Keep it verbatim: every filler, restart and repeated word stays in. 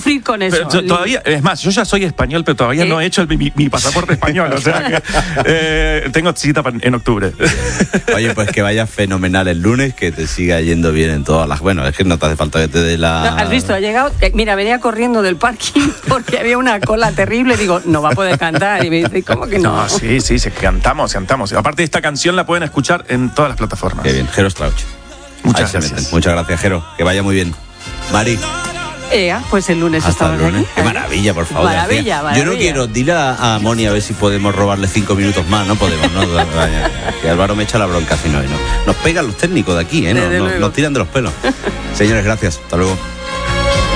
sufrir con eso. Pero todavía, es más, yo ya soy español, pero todavía ¿Eh? no he hecho el, mi, mi pasaporte español, o sea que eh, tengo cita en octubre. Oye, pues que vaya fenomenal el lunes, que te siga yendo bien en todas las... Bueno, es que no te hace falta que te dé la... No, ¿has visto? Ha llegado... Mira, venía corriendo del parking porque había una cola terrible. Digo, no va a poder cantar. Y me dice, ¿cómo que no? No, sí, sí, sí, cantamos, cantamos. Aparte, esta canción la pueden escuchar en todas las plataformas. Qué bien, Jero Strauch. Muchas gracias. Muchas gracias, Jero. Que vaya muy bien. Mari. Ea, pues el lunes Hasta estamos el lunes. aquí. Qué maravilla, por favor. Maravilla, maravilla. Yo no quiero, dile a, a Moni a ver si podemos robarle cinco minutos más. No podemos, ¿no? Que Álvaro me echa la bronca si no, no. Nos pegan los técnicos de aquí, ¿eh? Nos, nos, nos tiran de los pelos. Señores, gracias. Hasta luego.